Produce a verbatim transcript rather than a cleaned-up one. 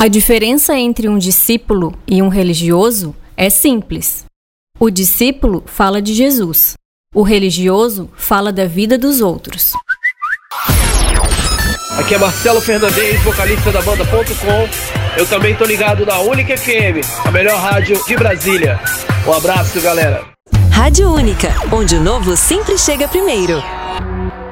A diferença entre um discípulo e um religioso é simples. O discípulo fala de Jesus. O religioso fala da vida dos outros. Aqui é Marcelo Fernandes, vocalista da banda Ponto Com. Eu também tô ligado na Única F M, a melhor rádio de Brasília. Um abraço, galera. Rádio Única, onde o novo sempre chega primeiro.